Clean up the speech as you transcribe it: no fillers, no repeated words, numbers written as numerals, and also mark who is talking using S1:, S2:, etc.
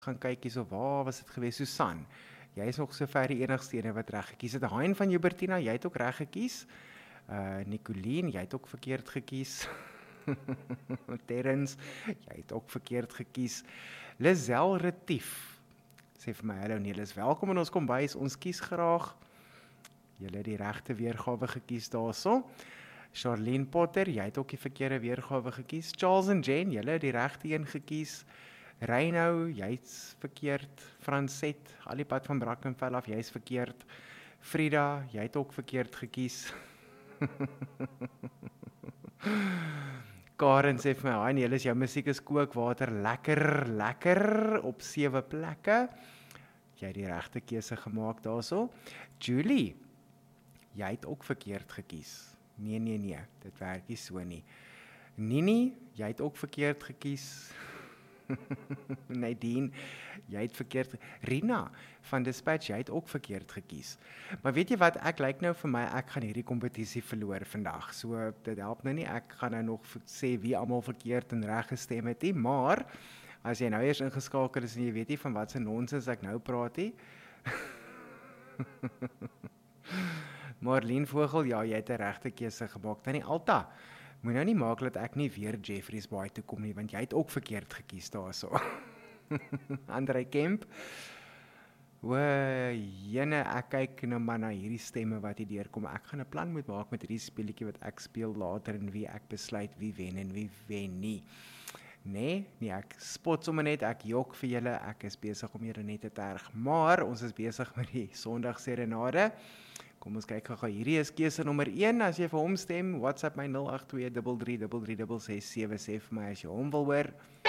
S1: gaan kyk hierso, waar was dit gewees? Susan, jy is nog sover die enigste ene wat reg gekies het. Hein van Joubertina, jy het ook reg gekies. Nicoline, jy het ook verkeerd gekies. Terrence, jy het ook verkeerd gekies. Lizelle Retief, sê vir my, hallo Nelis, welkom in ons kombuis, ons kies graag. Julle het die regte weergawe gekies daarso. Charlene Potter, jy het ook die verkeerde weergawe gekies. Charles en Jen, julle het die regte een gekies. Reino, jy's verkeerd. Franset, al die pad van Brackenfell af, jy's verkeerd. Frida, jy het ook verkeerd gekies. Karen sê vir my, "Haai, nee, jou musiek is kookwater, lekker op 7 plekke." Jy het die regte keuse gemaak daarso. Julie, jy het ook verkeerd gekies. Nee, dit werk nie so nie. Nini, jy het ook verkeerd gekies. Nadine, jy het verkeerd. Rina van Dispatch, jy het ook verkeerd gekies. Maar weet jy wat, ek lyk nou vir my, ek gaan hierdie kompetisie verloor vandag. So, dit help nou nie, ek gaan nou nog sê wie almal verkeerd en reg gestem het nie, maar as jy nou eers ingeskakel is en jy weet nie van wat se nonsens ek nou praat nie. Marlene Vogel, ja, jy het 'n regte keuse gemaak. Tannie Alta, moet nou nie maak dat ek nie weer Jeffreys Bay toe kom nie, want jy het ook verkeerd gekies daarso. Andrei Kemp, jene, ek kyk nou maar na hierdie stemme wat hier deurkom. Ek gaan 'n plan moet maak met hierdie speletjie wat ek speel later en wie ek besluit wie wen en wie wen nie. Nee, ek spot sommer net, ek jok vir julle, ek is besig om julle net te terg, maar ons is besig met die Sondagserenade. Kom ons kyk gou, hierdie is keuse nommer 1, as jy vir hom stem, WhatsApp my 082 33 667, sê vir my as jy hom wil hoor.